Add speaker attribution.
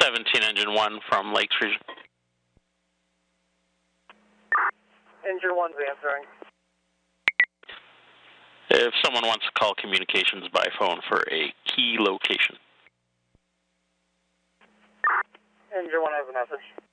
Speaker 1: 17 Engine 1 from Lakes Region.
Speaker 2: Engine 1's answering.
Speaker 1: If someone wants to call communications by phone for a key location.
Speaker 2: Engine 1 has a message.